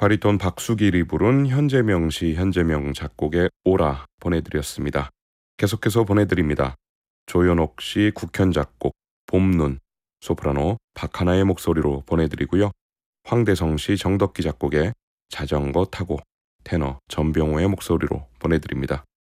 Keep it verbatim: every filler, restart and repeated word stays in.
바리톤 박수길이 부른 현재명시 현재명 작곡의 오라 보내드렸습니다. 계속해서 보내드립니다. 조연옥 씨 국현 작곡 봄눈, 소프라노 박하나의 목소리로 보내드리고요. 황대성 씨 정덕기 작곡의 자전거 타고, 테너 전병호의 목소리로 보내드립니다.